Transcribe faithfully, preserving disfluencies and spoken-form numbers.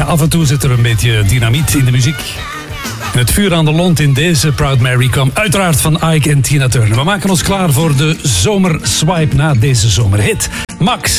af en toe zit er een beetje dynamiet in de muziek. Het vuur aan de lont in deze Proud Mary kwam uiteraard van Ike en Tina Turner. We maken ons klaar voor de zomerswipe na deze zomerhit. Max.